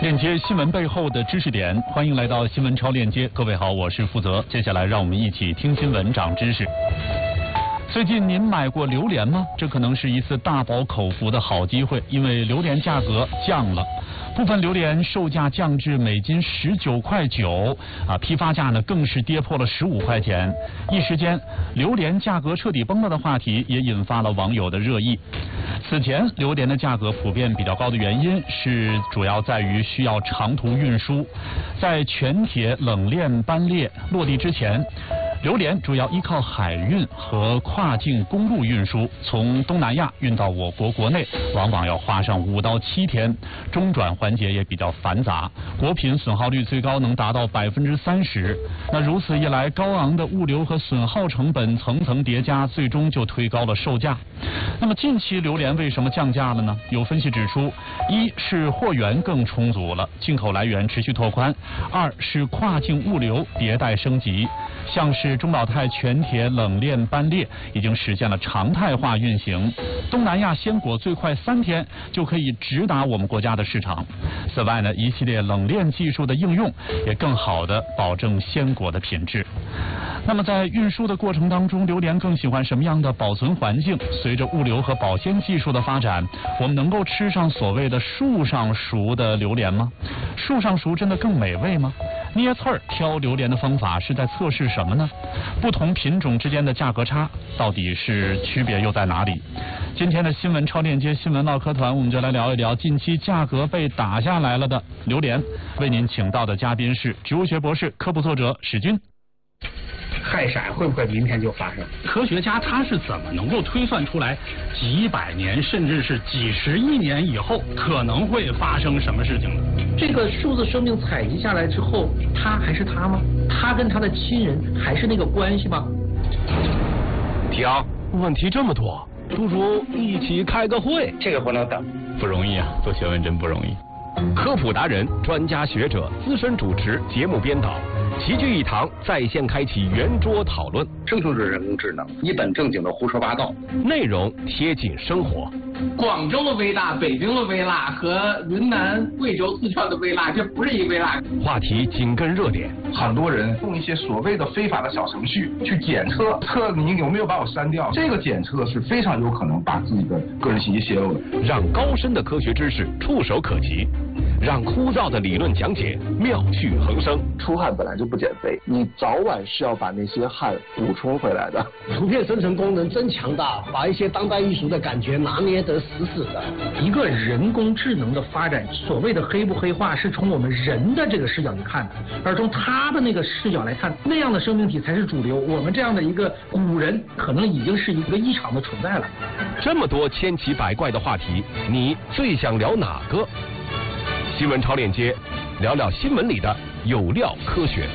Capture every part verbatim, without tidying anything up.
链接新闻背后的知识点，欢迎来到新闻超链接。各位好，我是负责。接下来让我们一起听新闻长知识。最近您买过榴莲吗？这可能是一次大饱口福的好机会，因为榴莲价格降了。部分榴莲售价降至每斤十九块九，啊，批发价呢更是跌破了十五块钱。一时间，榴莲价格彻底崩了的话题也引发了网友的热议。此前，榴莲的价格普遍比较高的原因是主要在于需要长途运输，在全铁冷链班列落地之前，榴莲主要依靠海运和跨境公路运输，从东南亚运到我国国内，往往要花上五到七天，中转环节也比较繁杂，果品损耗率最高能达到百分之三十。那如此一来，高昂的物流和损耗成本层层叠加，最终就推高了售价。那么近期榴莲为什么降价了呢？有分析指出，一是货源更充足了，进口来源持续拓宽；二是跨境物流迭代升级，像是中保泰全铁冷链班列已经实现了常态化运行，东南亚鲜果最快三天就可以直达我们国家的市场。此外呢，一系列冷链技术的应用也更好地保证鲜果的品质。那么在运输的过程当中，榴莲更喜欢什么样的保存环境？随着物流和保鲜技术的发展，我们能够吃上所谓的树上熟的榴莲吗？树上熟真的更美味吗？捏刺儿挑榴莲的方法是在测试什么呢？不同品种之间的价格差到底是区别又在哪里？今天的新闻超链接新闻唠嗑团，我们就来聊一聊近期价格被打下来了的榴莲。为您请到的嘉宾是植物学博士、科普作者史军。 氦闪会不会明天就发生？科学家他是怎么能够推算出来几百年甚至是几十亿年以后可能会发生什么事情呢？ 这个数字生命采集下来之后，他还是他吗？他跟他的亲人还是那个关系吗？ 停，问题这么多，不如一起开个会。 这个不能等， 不容易啊，做学问真不容易。 科普达人、专家学者、资深主持、节目编导齐聚一堂，在线开启圆桌讨论。 生成式人工智能一本正经的胡说八道， 内容贴近生活。 广州的微辣、北京的微辣和云南、贵州、四川的微辣，这不是一微辣。 话题紧跟热点， 很多人用一些所谓的非法的小程序去检测，测你有没有把我删掉。这个检测是非常有可能把自己的个人信息泄露的。 让高深的科学知识触手可及，让枯燥的理论讲解妙趣横生。 出汗本来就不减肥，你早晚是要把那些汗补充回来的。 图片生成功能真强大，把一些当代艺术的感觉拿捏得死死的。 一个人工智能的发展，所谓的黑不黑化，是从我们人的这个视角去看的，而从他的那个视角来看，那样的生命体才是主流。我们这样的一个古人，可能已经是一个异常的存在了。 这么多千奇百怪的话题，你最想聊哪个？新闻超链接，聊聊新闻里的有料科学。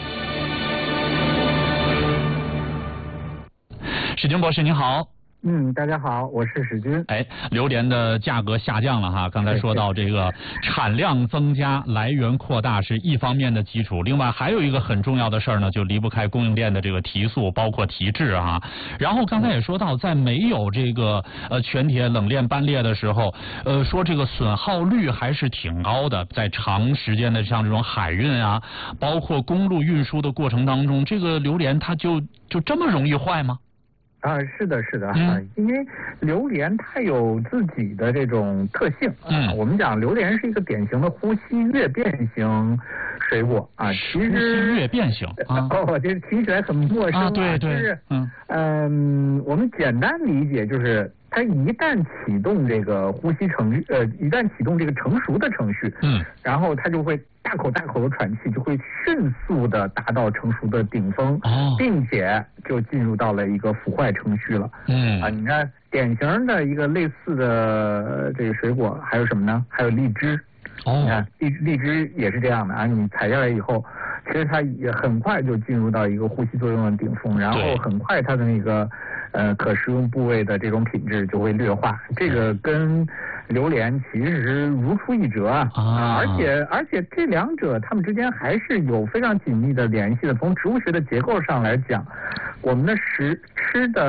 史军博士您好。 嗯，大家好，我是史军。 哎，榴莲的价格下降了哈，刚才说到这个产量增加、来源扩大是一方面的基础，另外还有一个很重要的事儿呢，就离不开供应链的这个提速，包括提质啊。然后刚才也说到，在没有这个呃全铁冷链班列的时候，呃说这个损耗率还是挺高的，在长时间的像这种海运啊，包括公路运输的过程当中，这个榴莲它就就这么容易坏吗？ 啊，是的，是的， 嗯， 因为榴莲它有自己的这种特性。 嗯， 啊、我们讲榴莲是一个典型的呼吸越变型水果啊，其实呼吸越变型啊， 哦，这听起来很陌生啊， 啊对对， 就是嗯嗯，我们简单理解就是。它一旦启动这个呼吸程序，呃，一旦启动这个成熟的程序， 嗯， 然后它就会大口大口的喘气，就会迅速的达到成熟的顶峰， 哦，并且就进入到了一个腐坏程序了。 嗯， 啊，你看典型的一个类似的这个水果还有什么呢？还有荔枝。 哦， 你看荔荔枝也是这样的啊，你采下来以后，其实它也很快就进入到一个呼吸作用的顶峰，然后很快它的那个呃可食用部位的这种品质就会劣化。这个跟榴莲其实如出一辙啊， 啊而且而且这两者它们之间还是有非常紧密的联系的。从植物学的结构上来讲，我们的食吃的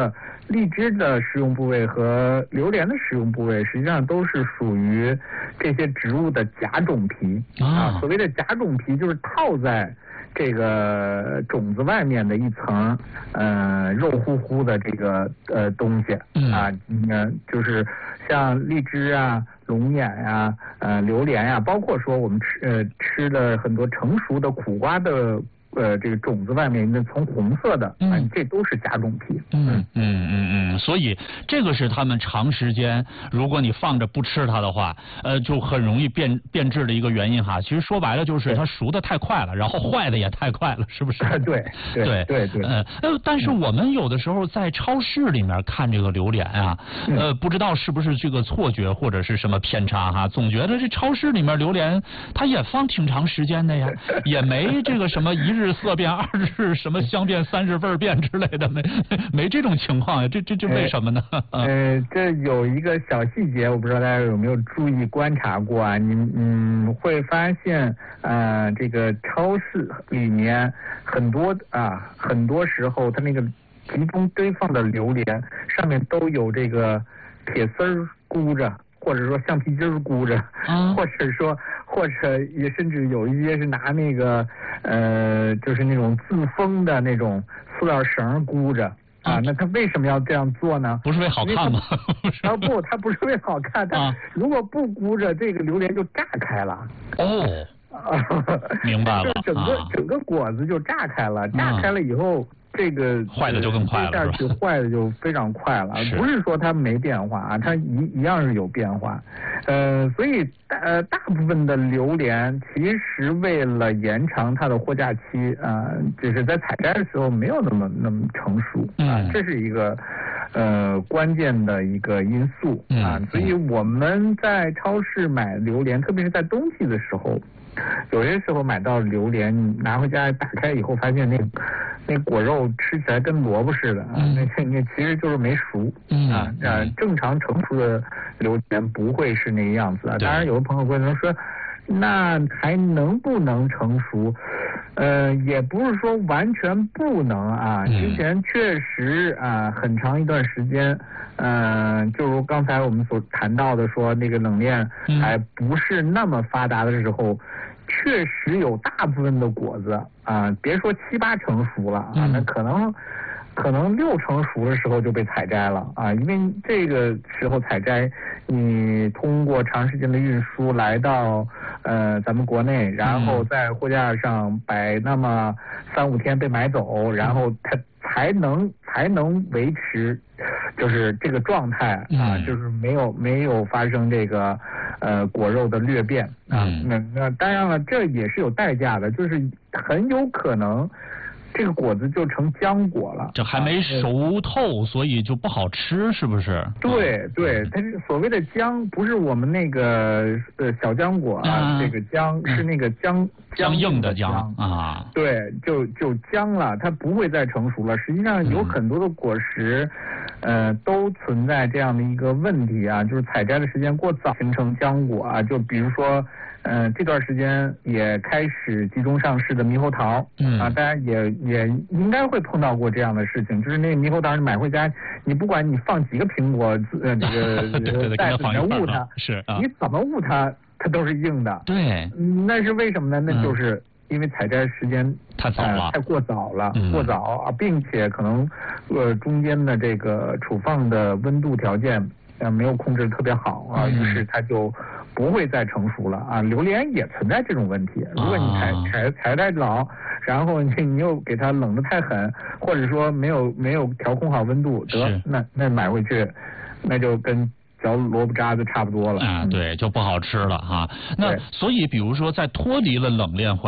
荔枝的食用部位和榴莲的食用部位，实际上都是属于这些植物的甲种皮啊。所谓的甲种皮就是套在这个种子外面的一层，呃，肉乎乎的这个呃东西啊，嗯，就是像荔枝啊、龙眼呀、呃榴莲呀，包括说我们吃呃吃的很多成熟的苦瓜的。呃，这个种子外面那层红色的，嗯、呃，这都是甲种皮。 嗯嗯嗯嗯，所以这个是他们长时间，如果你放着不吃它的话，呃，就很容易变变质的一个原因哈。其实说白了就是它熟的太快了，然后坏的也太快了，是不是？ 对对对对。 呃呃，但是我们有的时候在超市里面看这个榴莲啊，呃，不知道是不是这个错觉或者是什么偏差哈，总觉得这超市里面榴莲它也放挺长时间的呀，也没这个什么一日。日色变，二日什么香变，三日味变之类的，没没这种情况呀？这这这为什么呢？ 呃，这有一个小细节，我不知道大家有没有注意观察过啊？你嗯会发现，呃，这个超市里面很多啊，很多时候它那个集中堆放的榴莲上面都有这个铁丝儿箍着。或者说橡皮筋儿箍着，啊、或者说，或者也甚至有一些是拿那个呃，就是那种自封的那种塑料绳箍着啊。啊那他为什么要这样做呢？ 不是为好看吗？ 啊不，他不是为好看，他、啊、如果不箍着，这个榴莲就炸开了。 哦，明白了， 整个、啊、整个果子就炸开了，炸开了以后。这个坏的就更快了， 下去坏的就非常快了。不是说它没变化啊，它一一样是有变化。呃，所以大呃大部分的榴莲其实为了延长它的货架期啊、呃，就是在采摘的时候没有那么那么成熟啊、呃，这是一个呃关键的一个因素啊。 嗯、 所以我们在超市买榴莲，特别是在冬季的时候。有些时候买到榴莲，你拿回家打开以后，发现那那果肉吃起来跟萝卜似的啊，嗯、那那其实就是没熟、 嗯、 啊。呃，正常成熟的榴莲不会是那个样子啊。当然，有的朋友可能说，那还能不能成熟？呃，也不是说完全不能啊。之前确实啊，很长一段时间，呃，就如刚才我们所谈到的说，那个冷链还不是那么发达的时候。确实有大部分的果子啊，别说七八成熟了啊，那可能可能六成熟的时候就被采摘了啊，因为这个时候采摘，你通过长时间的运输来到呃咱们国内，然后在货架上摆那么三五天被买走，然后它才能才能维持就是这个状态啊，就是没有没有发生这个。呃，果肉的裂变啊， 嗯、 那那当然了，这也是有代价的，就是很有可能这个果子就成浆果了。 这还没熟透，啊、所以就不好吃，是不是？ 对对，它是所谓的浆，不是我们那个呃小浆果啊，啊这个浆、嗯、是那个浆僵硬的浆啊。 对，就就僵了，它不会再成熟了。实际上有很多的果实。嗯呃，都存在这样的一个问题啊，就是采摘的时间过早形成浆果啊，就比如说，呃，这段时间也开始集中上市的猕猴桃， 嗯啊，大家也也应该会碰到过这样的事情，就是那个猕猴桃你买回家，你不管你放几个苹果，呃，这个袋子里面捂它， 是啊， 你怎么捂它，它都是硬的， 对， 那是为什么呢？那就是。嗯因为采摘时间太早了、呃， 太过早了， 嗯、 过早啊，并且可能呃中间的这个储放的温度条件呃没有控制得特别好啊，于、嗯、是它就不会再成熟了啊。榴莲也存在这种问题，如果你采采采太早，然后你你又给它冷得太狠，或者说没有没有调控好温度，得那那买回去那就跟。嚼萝卜渣子差不多了啊，对，就不好吃了哈。那所以，比如说在脱离了冷链环。